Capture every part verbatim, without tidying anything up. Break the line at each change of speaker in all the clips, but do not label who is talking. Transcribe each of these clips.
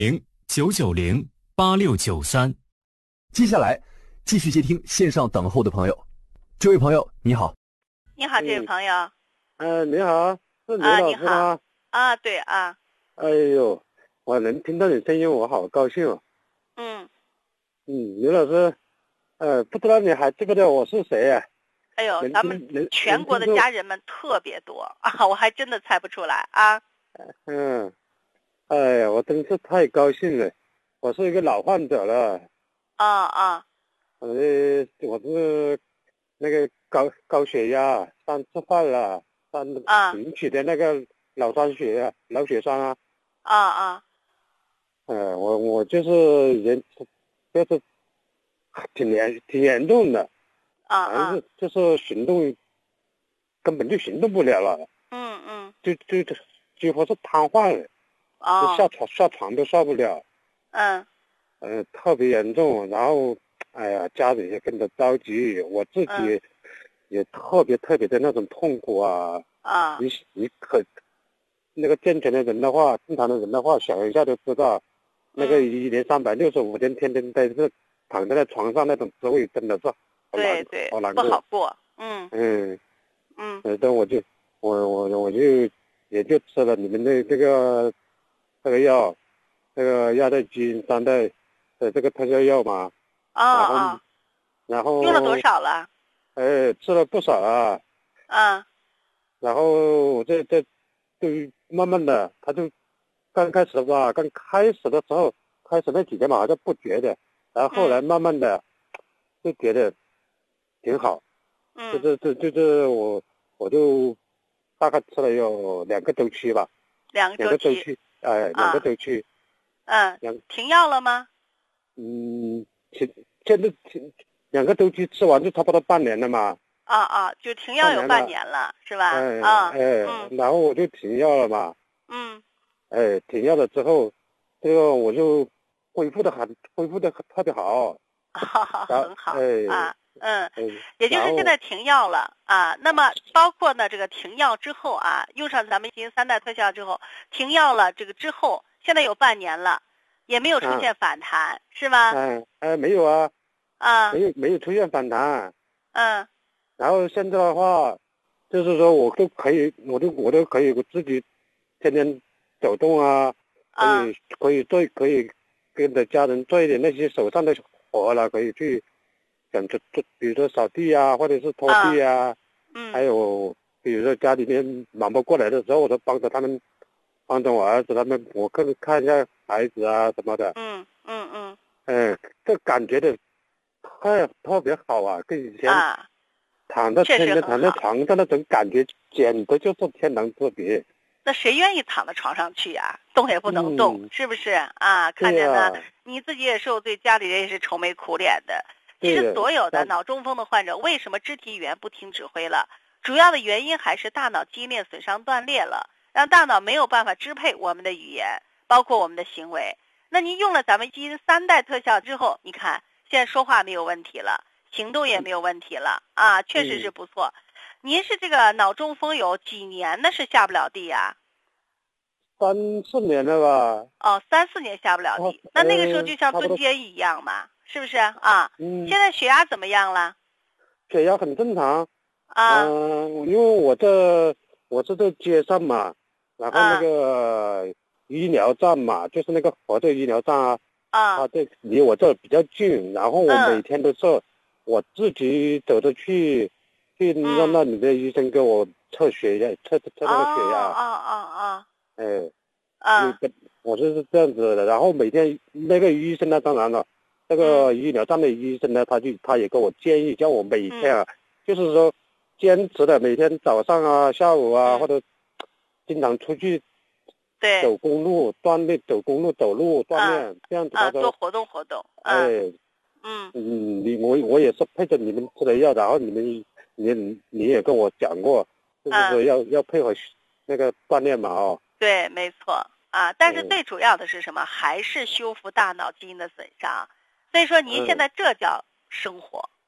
零九九零八六九三。
接下来继续接听线上等候的朋友。这位朋友你好。
你好，这位朋友。
呃，你好，是刘
啊，
老
你好
师吗？
啊，对啊。
哎呦，我能听到你声音，我好高兴哦。
嗯
嗯，刘老师，呃，不知道你还记不记得我是谁呀、
哎呦，
能
咱们
能
全国的
能听出
家人们特别多啊，我还真的猜不出来啊。
嗯，哎呀，我真是太高兴了。我是一个老患者了，
啊啊
我的我是那个高高血压，三次犯了，三
啊
引起的那个脑酸血脑血栓啊。
啊啊
呃，我我就是严，就是挺严挺严重的，
啊啊
反正是就是行动根本就行动不了了，
嗯嗯
就就就几乎是瘫痪了，就下
哦
床下床都下不了，
嗯
呃，特别严重。然后，哎呀，家里也跟着着急，我自己
嗯
也特别特别的那种痛苦啊。
啊
你你可那个健全的人的话，正常的人的话，想一下就知道，那个
嗯
一年三百六十五天，天天在这躺在那床上那种滋味，真的是好难
对对
好难过。
不好过。嗯
嗯，
嗯
呃，但我就我我我就也就吃了你们的这个这个药，这个亚代基因三代的这个特效药嘛，
啊
然后
啊，
然后
用了多少了？
哎，吃了不少啊。
啊
然后我这这就慢慢的，他就刚开始吧，刚开始的时候，开始那几天嘛，好像不觉得，然后后来
嗯
慢慢的就觉得挺好，就
嗯
是就就是我我就大概吃了有两个周期吧，
两个
两个
周期。
周期，哎，两个周期，
嗯，
两
停药了吗？
嗯，现现在停两个周期吃完就差不多半年了嘛，
啊啊，就停药有半年了，是吧？
哎
啊
哎，
嗯
然后我就停药了嘛。
嗯
哎，停药了之后，这个我就恢复的很，恢复的特别好。
哈哈，
然后
很好
哎
啊。嗯，
哎，
也就是
然后
现在停药了啊。那么包括呢这个停药之后啊，用上咱们基因三代特效之后，停药了这个之后，现在有半年了，也没有出现反弹，是吗？
哎哎没有啊，
啊
没有没有出现反弹。
嗯
然后现在的话，就是说我都可以，我都我都可以我自己天天走动啊，可
啊
以可以做可以跟着家人做一点那些手上的活了，可以去想做做，比如说扫地啊，或者是拖地啊。
嗯
还有比如说家里面忙不过来的时候，我都帮着他们，帮着我儿子他们，我看看一下孩子啊什么的。
嗯嗯嗯
嗯，这感觉的太特别好啊，跟以前
啊，
躺在
确实
天天躺在
很好。
床上那种感觉，简直就是天壤之别。
那谁愿意躺到床上去呀、动也不能动，
嗯
是不是啊？看着呢，
对呀
你自己也受罪，家里人也是愁眉苦脸的。其
对呀
实所有的
但
脑中风的患者，为什么肢体语言不听指挥了？主要的原因还是大脑基因链损伤断裂了，让大脑没有办法支配我们的语言，包括我们的行为。那您用了咱们基因三代特效之后，你看现在说话没有问题了，行动也没有问题了啊，确实是不错。您是这个脑中风有几年呢？是下不了地呀、
三四年了吧？
哦，三四年下不了地
哦，
那那个时候
呃
就像
差不多
蹲监一样嘛，是不是啊？
嗯，
现在血压怎么样了？
血压很正常。
啊
嗯、因为我这我是在街上嘛，然后那
啊
个医疗站嘛，就是那个合作医疗站啊，
啊
它这离我这儿比较近，然后我
嗯
每天都是我自己走着去，去
嗯
让那里的医生给我测血压，测测测那个血
哦
压。
哦哦
哎，
哦啊
那个我就是这样子的。然后每天那个医生呢，当然了，那个医疗站的医生呢，他就他也给我建议，叫我每天啊，就是说坚持的每天早上啊、下午啊，
嗯
或者经常出去
对
走公路锻炼，走公路走路锻炼，
啊
这样子
啊，
他说，
多活动活动。啊
哎，
嗯
嗯，你我我也是配着你们吃的药，然后你们你你也跟我讲过，就是说要、要配合那个锻炼嘛，哦。
对，没错啊。但是
嗯
最主要的是什么？还是修复大脑基因的损伤。所以说您
嗯
现在这叫生活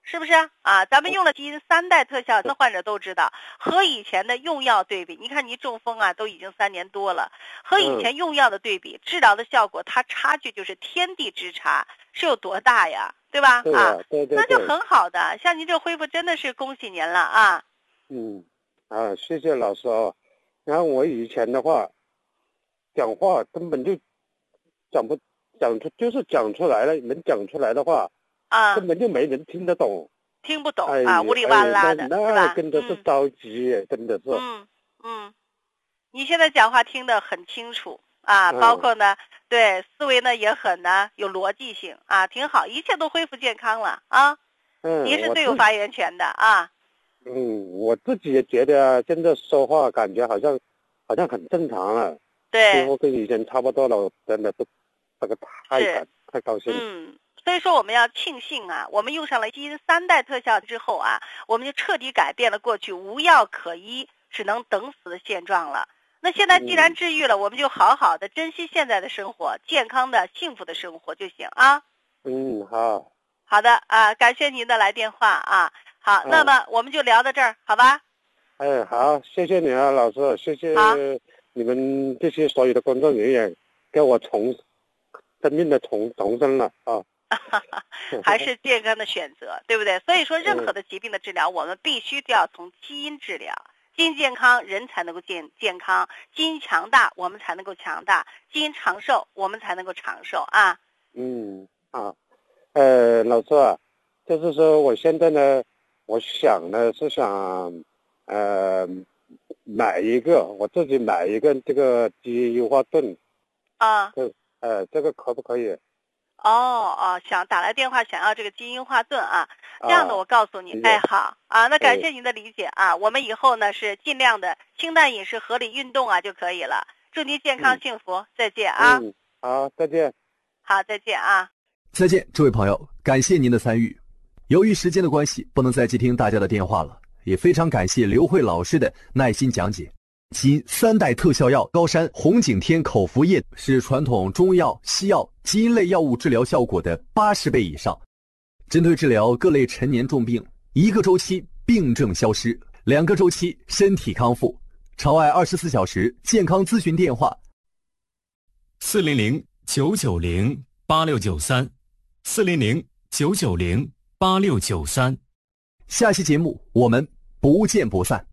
是不是啊？咱们用了基因三代特效的患者都知道，和以前的用药对比，你看你中风啊，都已经三年多了，和以前用药的对比，治疗的效果它差距就是天地之差，是有多大呀？对吧？
对啊，对对对，
那就很好的。像您这恢复真的是恭喜您了啊！
嗯，啊，谢谢老师哦。然后我以前的话，讲话根本就讲不讲出，就是讲出来了，能讲出来的话，
啊，
根本就没人听得懂，
听不懂、
哎、
啊，呜里哇啦的，
哎、那
是吧？
那真的是着急，嗯、真的是。
嗯嗯，你现在讲话听得很清楚啊，
嗯、
包括呢，对思维呢也很呢有逻辑性啊，挺好，一切都恢复健康了啊。
嗯，
您是最有发言权的啊。
嗯，我自己也觉得啊，现在说话感觉好像好像很正常了。
对，
几乎跟以前差不多了，我真的是这个太感太高兴了。
嗯，所以说我们要庆幸啊，我们用上了基因三代特效之后啊，我们就彻底改变了过去无药可医只能等死的现状了。那现在既然治愈了，嗯、我们就好好的珍惜现在的生活，健康的幸福的生活就行啊。
嗯，好。
好的啊，感谢您的来电话啊。好，
嗯、
那么我们就聊到这儿，好吧？
哎，好，谢谢你啊，老师，谢谢你们这些所有的工作人员，给我重生命的重重生了啊。
还是健康的选择，对不对？所以说，任何的疾病的治疗，我们必须都要从基因治疗。基因健康，人才能够健健康；基因强大，我们才能够强大；基因长寿，我们才能够长寿啊。
嗯啊，呃，老师啊，就是说我现在呢，我想呢是想，呃，买一个我自己买一个这个基因优化盾
啊。
呃，这个可不可以？
哦哦，想打来电话想要这个基因优化盾啊，这样的我告诉你，哎好啊，那感谢您的理解啊，我们以后呢是尽量的清淡饮食、合理运动啊就可以了。祝您健康幸福，再见啊！
嗯，好，再见。
好，再见啊！
再见，这位朋友，感谢您的参与。由于时间的关系，不能再接听大家的电话了，也非常感谢刘慧老师的耐心讲解。基因三代特效药高山红景天口服液是传统中药、西药、基因类药物治疗效果的八十倍以上，针对治疗各类陈年重病，一个周期病症消失，两个周期身体康复。朝爱二十四小时健康咨询电话：
四零零九九零八六九三，四零零九九零八六九三。
下期节目我们不见不散。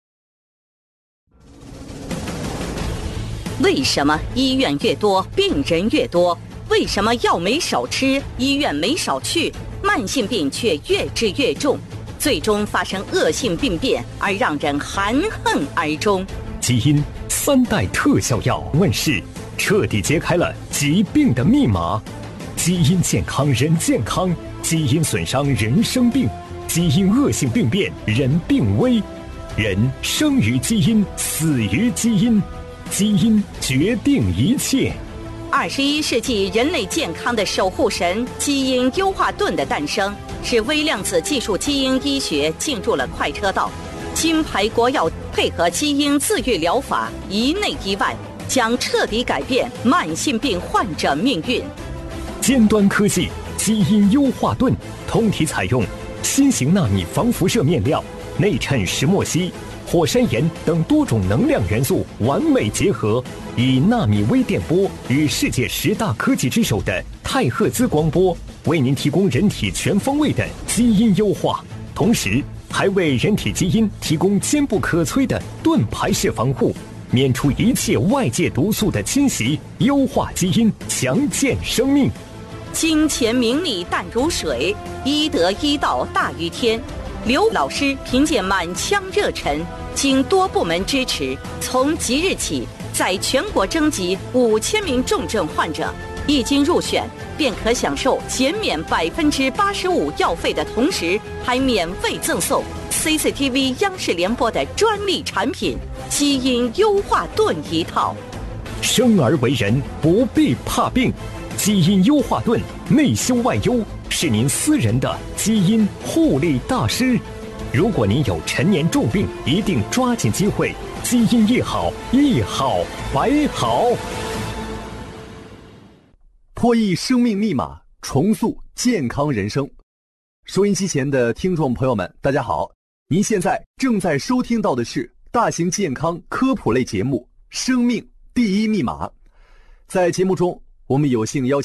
为什么医院越多病人越多？为什么药没少吃，医院没少去，慢性病却越治越重，最终发生恶性病变而让人含恨而终？
基因三代特效药问世，彻底揭开了疾病的密码。基因健康人健康，基因损伤人生病，基因恶性病变人病危。人生于基因，死于基因。基因决定一切。
二十一世纪人类健康的守护神基因优化盾的诞生，使微量子技术基因医学进入了快车道。金牌国药配合基因自愈疗法，一内一外，将彻底改变慢性病患者命运。
尖端科技基因优化盾，通体采用新型纳米防辐射面料，内衬石墨烯、火山岩等多种能量元素完美结合，以纳米微电波与世界十大科技之首的太赫兹光波，为您提供人体全方位的基因优化，同时还为人体基因提供坚不可摧的盾牌式防护，免除一切外界毒素的侵袭，优化基因，强健生命。
金钱名利淡如水，医德医道大于天。刘老师凭借满腔热忱，经多部门支持，从即日起在全国征集五千名重症患者，一经入选便可享受减免百分之八十五药费的同时，还免费赠送 C C T V 央视联播的专利产品基因优化盾一套。
生而为人，不必怕病，基因优化盾内修外优，是您私人的基因护理大师。如果您有陈年重病，一定抓紧机会，基因一好，一好百好。
破译生命密码，重塑健康人生。 收音机前的听众朋友们，大家好！您现在正在收听到的是大型健康科普类节目《生命第一密码》。在节目中，我们有幸邀请